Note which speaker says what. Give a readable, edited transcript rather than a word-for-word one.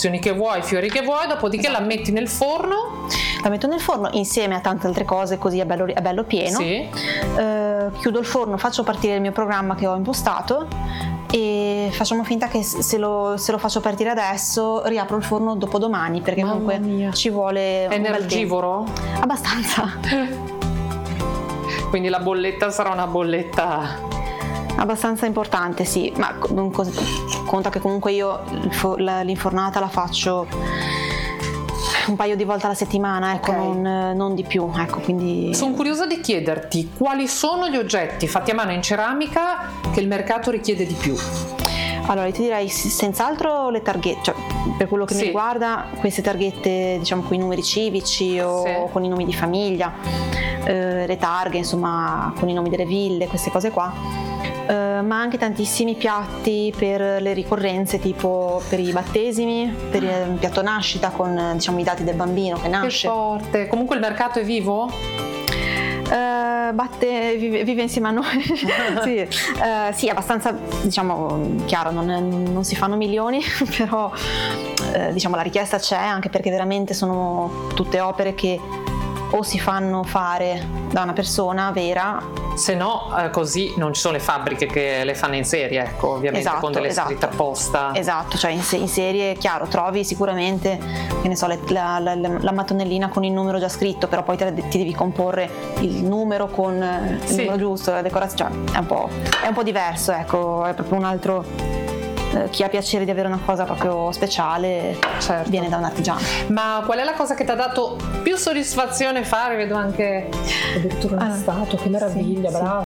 Speaker 1: proporzioni che vuoi, i fiori che vuoi, dopodiché la metti nel forno.
Speaker 2: La metto nel forno insieme a tante altre cose, così è bello pieno.
Speaker 1: Sì.
Speaker 2: Chiudo il forno, faccio partire il mio programma che ho impostato e facciamo finta che se lo faccio partire adesso riapro il forno dopodomani, perché
Speaker 1: Mamma
Speaker 2: comunque
Speaker 1: mia.
Speaker 2: ci vuole
Speaker 1: È
Speaker 2: un bel
Speaker 1: energivoro?
Speaker 2: tempo. Abbastanza.
Speaker 1: Quindi la bolletta sarà una bolletta
Speaker 2: Abbastanza importante, sì, ma conta che comunque io l'infornata la faccio un paio di volte alla settimana, ecco,
Speaker 1: Ok.
Speaker 2: non di più, ecco, quindi...
Speaker 1: Sono curiosa di chiederti quali sono gli oggetti fatti a mano in ceramica che il mercato richiede di più.
Speaker 2: Allora, io ti direi senz'altro le targhette, cioè per quello che mi
Speaker 1: Sì.
Speaker 2: riguarda, queste targhette, diciamo, con i numeri civici o
Speaker 1: Sì.
Speaker 2: con i nomi di famiglia, le targhe, insomma, con i nomi delle ville, queste cose qua. Ma anche tantissimi piatti per le ricorrenze, tipo per i battesimi, per il piatto nascita con, diciamo, i dati del bambino che
Speaker 1: Che
Speaker 2: nasce.
Speaker 1: forte. Comunque il mercato è vivo?
Speaker 2: Vive insieme a noi. Sì, sì, abbastanza, diciamo, chiaro, non si fanno milioni, però diciamo la richiesta c'è, anche perché veramente sono tutte opere che o si fanno fare da una persona vera.
Speaker 1: Se no, così non ci sono le fabbriche che le fanno in serie, ecco, ovviamente con delle scritte apposta.
Speaker 2: Esatto, cioè in serie, chiaro, trovi sicuramente, che ne so, la mattonellina con il numero già scritto, però poi ti devi comporre il numero con il numero giusto, la decorazione, cioè è un po' diverso, ecco, è proprio un altro... chi ha piacere di avere una cosa proprio speciale,
Speaker 1: Certo.
Speaker 2: viene da un artigiano.
Speaker 1: Ma qual è la cosa che ti ha dato più soddisfazione fare? Vedo anche addirittura uno stato, che meraviglia,
Speaker 2: sì.
Speaker 1: brava.